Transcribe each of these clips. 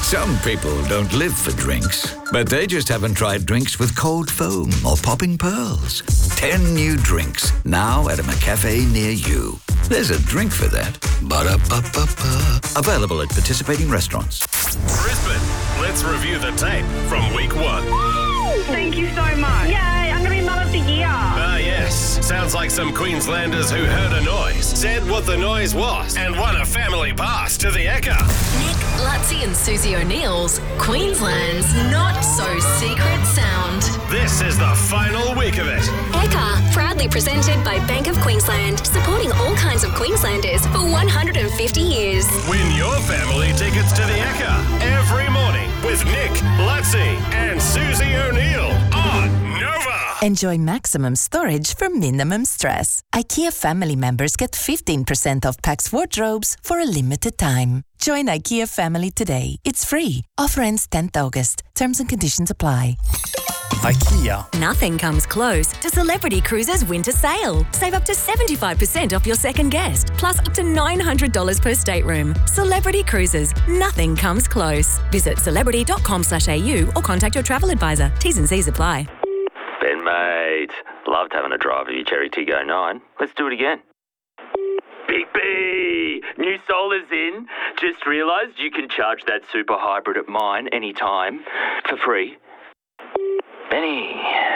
Some people don't live for drinks, but they just haven't tried drinks with cold foam or popping pearls. 10 new drinks, now at a McCafe near you. There's a drink for that. Ba-da-ba-ba-ba. Available at participating restaurants. Brisbane, let's review the tape from week 1. Thank you so much. Yay, I'm going to be Mum of the Year. Ah, yes. Sounds like some Queenslanders who heard a noise, said what the noise was, and won a family pass to the Ekka. Nick, Lutzi and Susie O'Neill's Queensland's Not So Secret Sound. This is the final week of it. Ekka, proudly presented by Bank of Queensland, supporting all kinds of Queenslanders for 150 years. Win your family tickets to the Ekka every morning with Nick, Lutzi and Susie O'Neill on Nova. Enjoy maximum storage for minimum stress. IKEA family members get 15% off Pax wardrobes for a limited time. Join IKEA family today. It's free. Offer ends 10th August. Terms and conditions apply. IKEA. Nothing comes close to Celebrity Cruises winter sale. Save up to 75% off your second guest, plus up to $900 per stateroom. Celebrity Cruises. Nothing comes close. Visit celebrity.com/au or contact your travel advisor. T's and C's apply. Ben, mate. Loved having a drive of your Cherry Tiggo 9. Let's do it again. Big B! New solar's in. Just realised you can charge that super hybrid at mine anytime for free. Benny.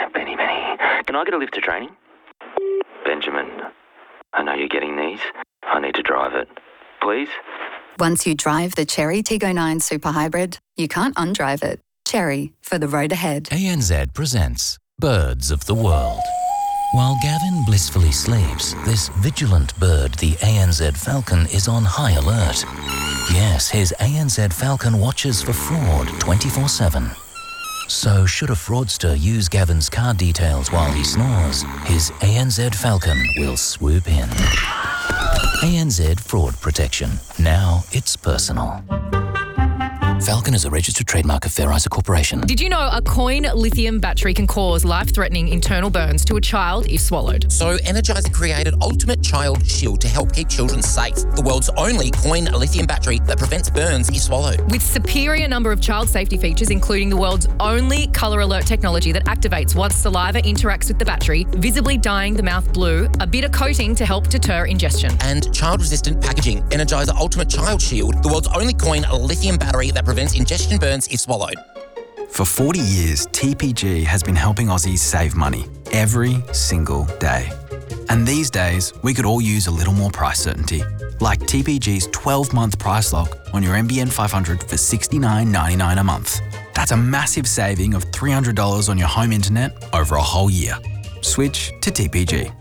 Can I get a lift to training? Benjamin, I know you're getting these. I need to drive it. Please? Once you drive the Cherry Tiggo 9 Super Hybrid, you can't undrive it. Cherry, for the road ahead. ANZ presents Birds of the World. While Gavin blissfully sleeps, this vigilant bird, the ANZ Falcon, is on high alert. Yes, his ANZ Falcon watches for fraud 24/7. So should a fraudster use Gavin's card details while he snores, his ANZ Falcon will swoop in. ANZ Fraud Protection. Now it's personal. Falcon is a registered trademark of Fair Isa Corporation. Did you know a coin lithium battery can cause life-threatening internal burns to a child if swallowed? So Energizer created Ultimate Child Shield to help keep children safe. The world's only coin lithium battery that prevents burns if swallowed. With superior number of child safety features, including the world's only colour alert technology that activates once saliva interacts with the battery, visibly dyeing the mouth blue, a bit of coating to help deter ingestion. And child-resistant packaging. Energizer Ultimate Child Shield, the world's only coin lithium battery that prevents ingestion burns if swallowed. For 40 years, TPG has been helping Aussies save money every single day. And these days, we could all use a little more price certainty, like TPG's 12-month price lock on your NBN 500 for $69.99 a month. That's a massive saving of $300 on your home internet over a whole year. Switch to TPG.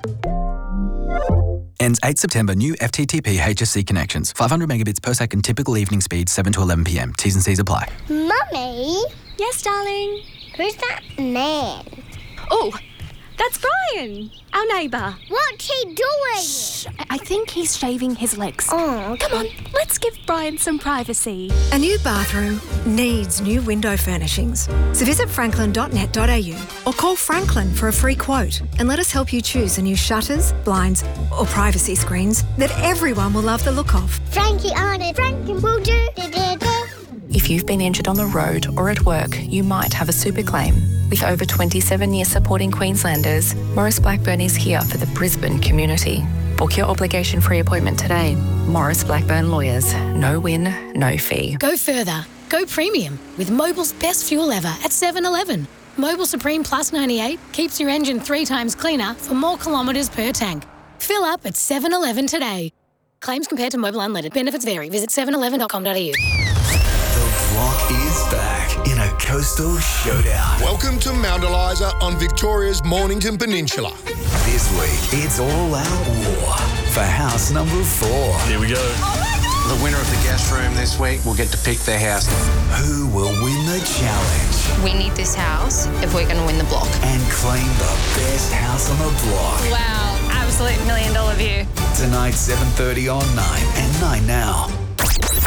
Ends 8 September. New FTTP HSC connections. 500 megabits per second. Typical evening speed 7 to 11 p.m. T's and C's apply. Mummy? Yes, darling? Who's that man? Oh, that's Brian, our neighbour. What's he doing? Shh, I think he's shaving his legs. Oh, okay. Come on, let's give Brian some privacy. A new bathroom needs new window furnishings. So visit franklin.net.au or call Franklin for a free quote and let us help you choose the new shutters, blinds or privacy screens that everyone will love the look of. Frankie Arnold, Franklin will do. If you've been injured on the road or at work, you might have a super claim. With over 27 years supporting Queenslanders, Maurice Blackburn is here for the Brisbane community. Book your obligation-free appointment today. Maurice Blackburn Lawyers. No win, no fee. Go further. Go premium with Mobil's best fuel ever at 7-Eleven. Mobil Supreme Plus 98 keeps your engine 3 times cleaner for more kilometres per tank. Fill up at 7-Eleven today. Claims compared to Mobil Unleaded. Benefits vary. Visit 7eleven.com.au. The Rock is back in a coastal showdown. Welcome to Mount Eliza on Victoria's Mornington Peninsula. This week, it's all out war for house number 4. Here we go. The winner of the guest room this week will get to pick their house. Who will win the challenge? We need this house if we're going to win the block. And claim the best house on the block. Wow, absolute $1 million view. Tonight, 7:30 on 9 and 9 Now.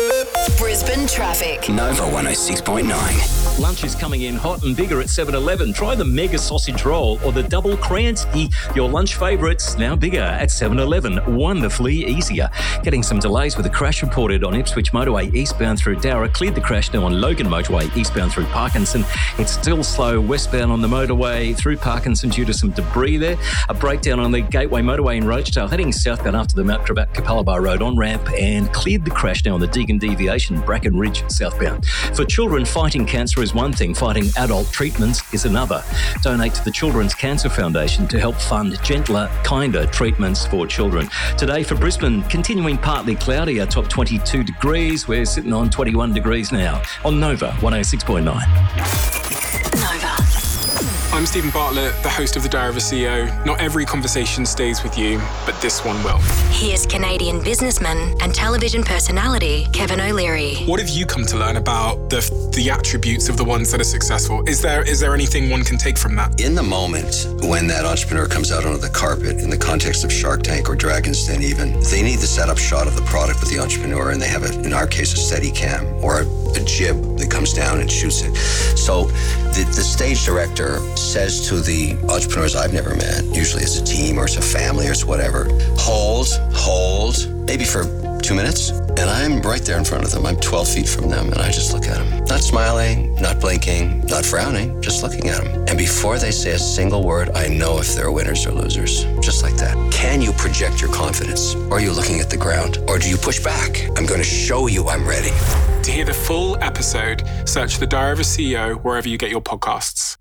Brisbane traffic. Nova 106.9. Lunch is coming in hot and bigger at 7-Eleven. Try the Mega Sausage Roll or the Double Kransky, your lunch favourites, now bigger at 7-Eleven. Wonderfully easier. Getting some delays with a crash reported on Ipswich Motorway eastbound through Dowra. Cleared the crash now on Logan Motorway eastbound through Parkinson. It's still slow westbound on the motorway through Parkinson due to some debris there. A breakdown on the Gateway Motorway in Rochedale heading southbound after the Mount Crabat Capalaba Road on-ramp, and cleared the crash now on the Deagon Deviation Bracken Ridge southbound. For children, fighting cancer is one thing, fighting adult treatments is another. Donate to the Children's Cancer Foundation to help fund gentler, kinder treatments for children. Today for Brisbane, continuing partly cloudy, our top 22 degrees. We're sitting on 21 degrees now on Nova 106.9. Nova. I'm Stephen Bartlett, the host of The Diary of a CEO. Not every conversation stays with you, but this one will. Here's Canadian businessman and television personality Kevin O'Leary. What have you come to learn about the attributes of the ones that are successful? Is there anything one can take from that? In the moment when that entrepreneur comes out onto the carpet, in the context of Shark Tank or Dragon's Den even, they need the setup shot of the product with the entrepreneur, and they have, in our case, a Steadicam or a jib that comes down and shoots it. So the stage director says to the entrepreneurs I've never met, usually it's a team or it's a family or it's whatever, hold, maybe for 2 minutes, and I'm right there in front of them. I'm 12 feet from them, and I just look at them. Not smiling, not blinking, not frowning, just looking at them. And before they say a single word, I know if they're winners or losers. Just like that. Can you project your confidence? Or are you looking at the ground? Or do you push back? I'm going to show you I'm ready. To hear the full episode, search The Diary of a CEO wherever you get your podcasts.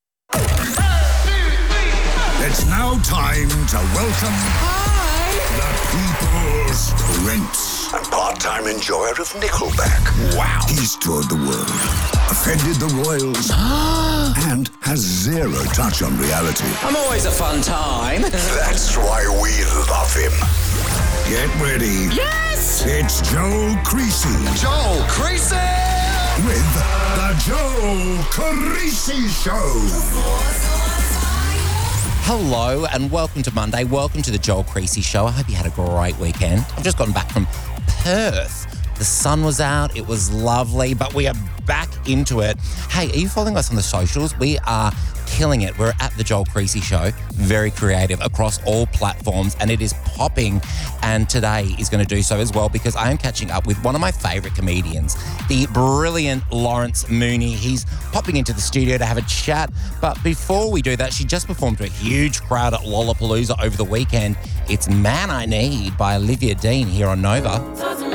It's now time to welcome the People's Prince and part-time enjoyer of Nickelback. Wow. He's toured the world, offended the royals, and has zero touch on reality. I'm always a fun time. That's why we love him. Get ready. Yes! It's Joel Creasy. Joel Creasy! With the Joel Creasy Show. Hello and welcome to Monday. Welcome to the Joel Creasy Show. I hope you had a great weekend. I've just gotten back from Perth. The sun was out. It was lovely, but we are back into it. Hey, are you following us on the socials? We are killing it. We're at the Joel Creasy Show. Very creative across all platforms, and it is popping. And today is going to do so as well, because I am catching up with one of my favourite comedians, the brilliant Lawrence Mooney. He's popping into the studio to have a chat. But before we do that, she just performed to a huge crowd at Lollapalooza over the weekend. It's Man I Need by Olivia Dean here on Nova.